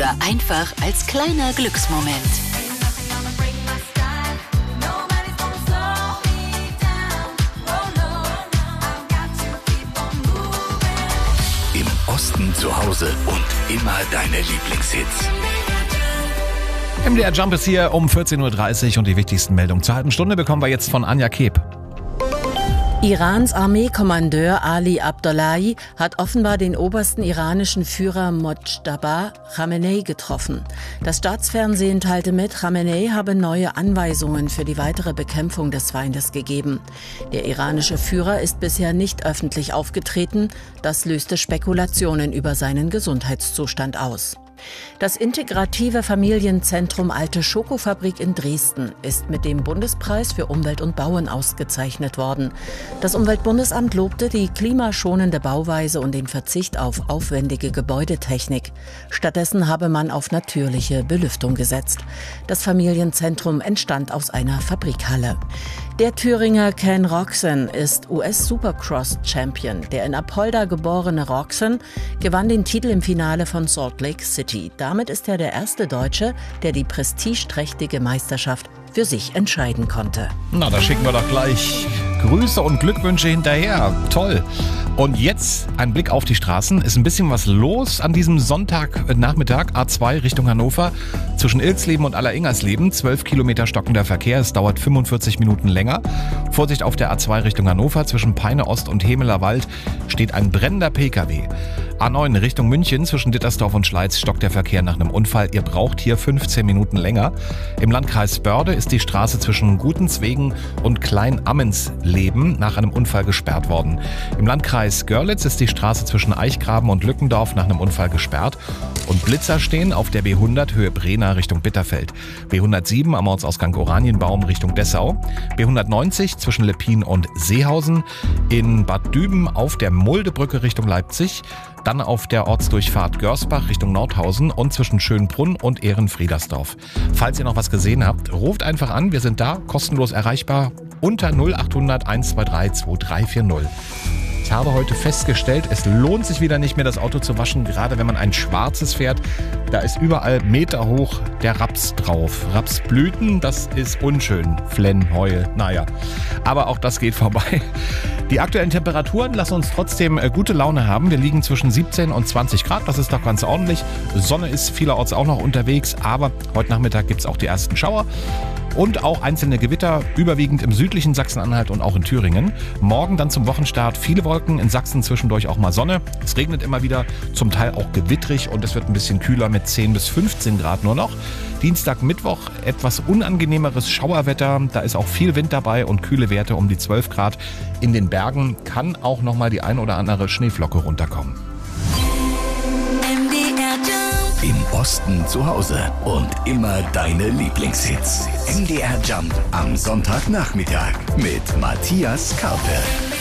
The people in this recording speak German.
oder einfach als kleiner Glücksmoment. Im Osten zu Hause und immer deine Lieblingshits. MDR Jump ist hier um 14.30 Uhr und die wichtigsten Meldungen zur halben Stunde bekommen wir jetzt von Anja Keb. Irans Armeekommandeur Ali Abdullahi hat offenbar den obersten iranischen Führer Mojtaba Khamenei getroffen. Das Staatsfernsehen teilte mit, Khamenei habe neue Anweisungen für die weitere Bekämpfung des Feindes gegeben. Der iranische Führer ist bisher nicht öffentlich aufgetreten. Das löste Spekulationen über seinen Gesundheitszustand aus. Das integrative Familienzentrum Alte Schokofabrik in Dresden ist mit dem Bundespreis für Umwelt und Bauen ausgezeichnet worden. Das Umweltbundesamt lobte die klimaschonende Bauweise und den Verzicht auf aufwendige Gebäudetechnik. Stattdessen habe man auf natürliche Belüftung gesetzt. Das Familienzentrum entstand aus einer Fabrikhalle. Der Thüringer Ken Roczen ist US-Supercross-Champion. Der in Apolda geborene Roczen gewann den Titel im Finale von Salt Lake City. Damit ist er der erste Deutsche, der die prestigeträchtige Meisterschaft für sich entscheiden konnte. Na, da schicken wir doch gleich Grüße und Glückwünsche hinterher. Toll. Und jetzt ein Blick auf die Straßen. Ist ein bisschen was los an diesem Sonntagnachmittag. A2 Richtung Hannover. Zwischen Ilsleben und Alleringers-Leben. 12 Kilometer stockender Verkehr. Es dauert 45 Minuten länger. Vorsicht auf der A2 Richtung Hannover. Zwischen Peine Ost und Hemeler Wald steht ein brennender Pkw. A9 Richtung München. Zwischen Dittersdorf und Schleiz stockt der Verkehr nach einem Unfall. Ihr braucht hier 15 Minuten länger. Im Landkreis Börde ist die Straße zwischen Gutenzwegen und Klein-Ammensleben nach einem Unfall gesperrt worden. Im Landkreis Görlitz ist die Straße zwischen Eichgraben und Lückendorf nach einem Unfall gesperrt. Und Blitzer stehen auf der B100 Höhe Brena Richtung Bitterfeld. B107 am Ortsausgang Oranienbaum Richtung Dessau. B190 zwischen Leppin und Seehausen. In Bad Düben auf der Muldebrücke Richtung Leipzig. Dann auf der Ortsdurchfahrt Görsbach Richtung Nordhausen und zwischen Schönbrunn und Ehrenfriedersdorf. Falls ihr noch was gesehen habt, ruft einfach an. Wir sind da, kostenlos erreichbar unter 0800 123 2340. Ich habe heute festgestellt, es lohnt sich wieder nicht mehr, das Auto zu waschen, gerade wenn man ein schwarzes fährt. Da ist überall meterhoch der Raps drauf. Rapsblüten, das ist unschön. Flenn, Heul, naja. Aber auch das geht vorbei. Die aktuellen Temperaturen lassen uns trotzdem gute Laune haben. Wir liegen zwischen 17 und 20 Grad, das ist doch ganz ordentlich. Sonne ist vielerorts auch noch unterwegs, aber heute Nachmittag gibt es auch die ersten Schauer. Und auch einzelne Gewitter, überwiegend im südlichen Sachsen-Anhalt und auch in Thüringen. Morgen dann zum Wochenstart viele Wolken, in Sachsen zwischendurch auch mal Sonne. Es regnet immer wieder, zum Teil auch gewittrig und es wird ein bisschen kühler mit 10 bis 15 Grad nur noch. Dienstag, Mittwoch etwas unangenehmeres Schauerwetter, da ist auch viel Wind dabei und kühle Werte um die 12 Grad. In den Bergen kann auch nochmal die ein oder andere Schneeflocke runterkommen. Im Osten zu Hause und immer deine Lieblingshits. MDR Jump am Sonntagnachmittag mit Matthias Karpe.